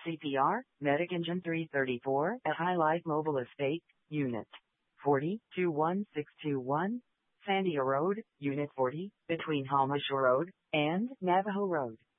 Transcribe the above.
CPR, Medic Engine 334 at Highlight Mobile Estate, Unit 40, 21621, Sandia Road, Unit 40, between Halmashaw Road and Navajo Road.